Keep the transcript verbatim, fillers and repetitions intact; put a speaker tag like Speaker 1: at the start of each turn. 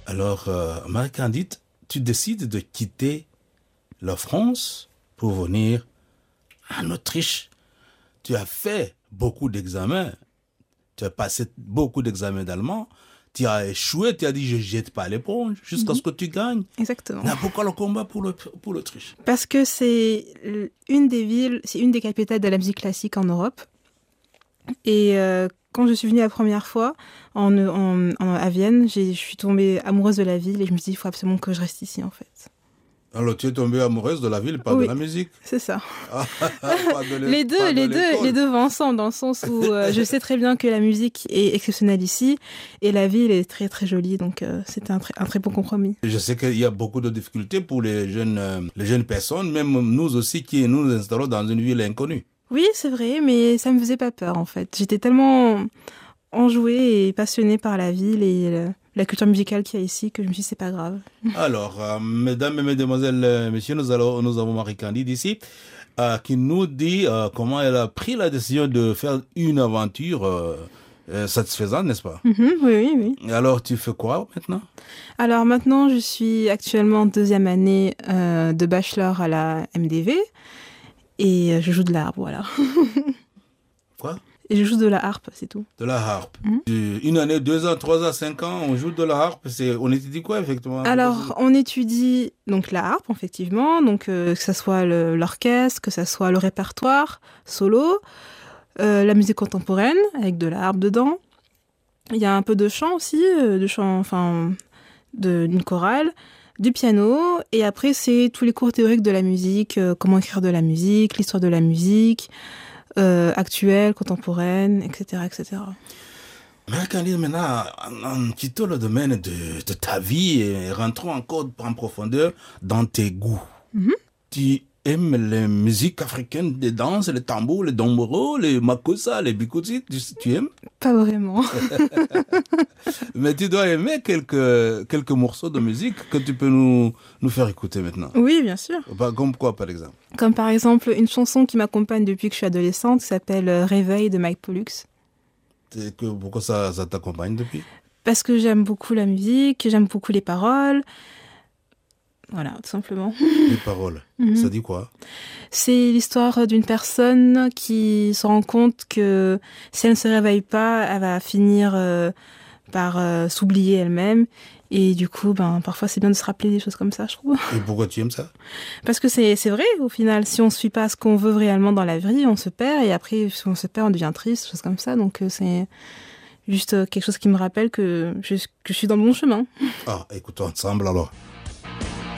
Speaker 1: Alors, euh, Marie-Candide, tu décides de quitter la France pour venir en Autriche. Tu as fait beaucoup d'examens. Tu as passé beaucoup d'examens d'allemand. Tu as échoué, tu as dit je ne jette pas l'éponge jusqu'à mm-hmm. ce que tu gagnes.
Speaker 2: Exactement.
Speaker 1: Mais pourquoi le combat pour, le, pour l'Autriche?
Speaker 2: Parce que c'est une des villes, c'est une des capitales de la musique classique en Europe. Et euh, quand je suis venue la première fois en, en, en, à Vienne, j'ai, je suis tombée amoureuse de la ville et je me suis dit il faut absolument que je reste ici en fait.
Speaker 1: Alors tu es tombée amoureuse de la ville, pas
Speaker 2: oui,
Speaker 1: de la musique?
Speaker 2: C'est ça.
Speaker 1: Pas de
Speaker 2: les deux,
Speaker 1: pas de
Speaker 2: les deux, les deux vont ensemble dans le sens où euh, je sais très bien que la musique est exceptionnelle ici et la ville est très très jolie, donc euh, c'était un, un très bon compromis.
Speaker 1: Je sais qu'il y a beaucoup de difficultés pour les jeunes, euh, les jeunes personnes, même nous aussi qui nous nous installons dans une ville inconnue.
Speaker 2: Oui, c'est vrai, mais ça me faisait pas peur en fait. J'étais tellement enjouée et passionnée par la ville et le, la culture musicale qu'il y a ici que je me suis dit c'est pas grave.
Speaker 1: Alors, euh, mesdames et mesdemoiselles, euh, messieurs, nous, allons, nous avons Marie-Candide ici euh, qui nous dit euh, comment elle a pris la décision de faire une aventure euh, euh, satisfaisante, n'est-ce pas?
Speaker 2: Mm-hmm, oui, oui, oui.
Speaker 1: Alors, tu fais quoi maintenant?
Speaker 2: Alors maintenant, je suis actuellement en deuxième année euh, de bachelor à la M D V. Et je joue de la harpe, voilà.
Speaker 1: Quoi?
Speaker 2: Et je joue de la harpe, c'est tout.
Speaker 1: De la harpe.
Speaker 2: Mmh.
Speaker 1: Une année, deux ans, trois ans, cinq ans, on joue de la harpe. C'est, on étudie quoi, effectivement?
Speaker 2: Alors, on étudie donc la harpe, effectivement. Donc, euh, que ce soit le, l'orchestre, que ce soit le répertoire solo, euh, la musique contemporaine, avec de la harpe dedans. Il y a un peu de chant aussi, euh, de chant, enfin, de, d'une chorale. Du piano, et après c'est tous les cours théoriques de la musique, euh, comment écrire de la musique, l'histoire de la musique, euh, actuelle, contemporaine, et cetera, et cetera.
Speaker 1: Marie-Candide, maintenant, en, en quittant le domaine de, de ta vie et rentrons encore en profondeur dans tes goûts. Mm-hmm. Tu aimes les musiques africaines, les danses, les tambours, les domboro, les makossa, les bikoti, tu, tu aimes?
Speaker 2: Pas vraiment.
Speaker 1: Mais tu dois aimer quelques, quelques morceaux de musique que tu peux nous, nous faire écouter maintenant.
Speaker 2: Oui, bien sûr.
Speaker 1: Comme quoi, par exemple?
Speaker 2: Comme par exemple une chanson qui m'accompagne depuis que je suis adolescente, qui s'appelle « Réveil » de Mike Pollux.
Speaker 1: Et que, pourquoi ça, ça t'accompagne depuis?
Speaker 2: Parce que j'aime beaucoup la musique, j'aime beaucoup les paroles. Voilà, tout simplement.
Speaker 1: Les paroles, mm-hmm. Ça dit quoi?
Speaker 2: C'est l'histoire d'une personne qui se rend compte que si elle ne se réveille pas, elle va finir euh, par euh, s'oublier elle-même. Et du coup, ben, parfois, c'est bien de se rappeler des choses comme ça, je trouve.
Speaker 1: Et pourquoi tu aimes ça?
Speaker 2: Parce que c'est, c'est vrai, au final. Si on ne suit pas ce qu'on veut réellement dans la vie, on se perd. Et après, si on se perd, on devient triste, des choses comme ça. Donc, euh, c'est juste quelque chose qui me rappelle que je, que je suis dans le bon chemin.
Speaker 1: Ah, écoutons ensemble alors.